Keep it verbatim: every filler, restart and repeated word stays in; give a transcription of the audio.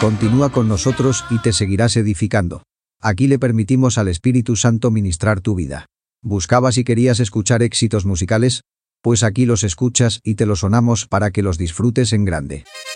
Continúa con nosotros y te seguirás edificando. Aquí le permitimos al Espíritu Santo ministrar tu vida. ¿Buscabas y querías escuchar éxitos musicales? Pues aquí los escuchas y te los sonamos para que los disfrutes en grande.